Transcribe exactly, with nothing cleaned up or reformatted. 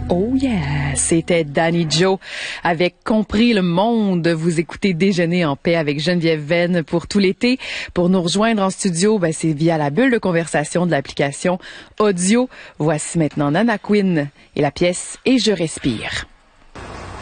Oh yeah, c'était Danny Joe avec Compris le monde. Vous écoutez Déjeuner en paix avec Geneviève Venn pour tout l'été. Pour nous rejoindre en studio, ben c'est via la bulle de conversation de l'application audio. Voici maintenant Nana Quinn et la pièce Et je respire.